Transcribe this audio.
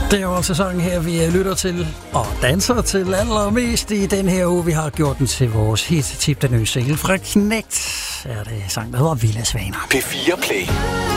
Det er jo altså sangen her, vi lytter til og danser til allermest i den her uge. Vi har gjort den til vores hit-tip, den nye single fra Knægt. Er det sang, der hedder Villa Svaner. P4 Play.